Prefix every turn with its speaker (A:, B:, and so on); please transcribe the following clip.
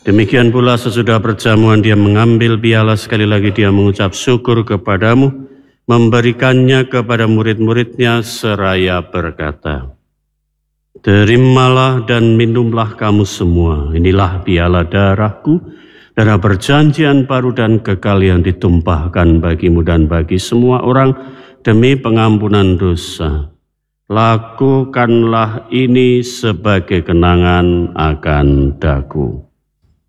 A: Demikian pula sesudah perjamuan dia mengambil piala, sekali lagi dia mengucap syukur kepadamu, memberikannya kepada murid-muridnya seraya berkata, "Terimalah dan minumlah kamu semua, inilah piala darahku, darah perjanjian baru dan kekal yang ditumpahkan bagimu dan bagi semua orang demi pengampunan dosa. Lakukanlah ini sebagai kenangan akan daku."